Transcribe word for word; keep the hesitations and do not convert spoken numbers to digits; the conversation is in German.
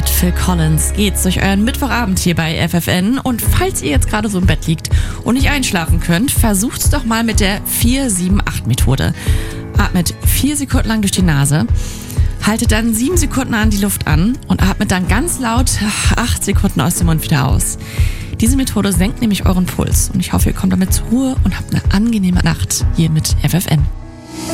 mit Phil Collins geht's durch euren Mittwochabend hier bei F F N. Und falls ihr jetzt gerade so im Bett liegt und nicht einschlafen könnt, versucht's doch mal mit der vier sieben acht Methode. Atmet vier Sekunden lang durch die Nase, haltet dann sieben Sekunden an die Luft an und atmet dann ganz laut acht Sekunden aus dem Mund wieder aus. Diese Methode senkt nämlich euren Puls und ich hoffe, ihr kommt damit zur Ruhe und habt eine angenehme Nacht hier mit F F N.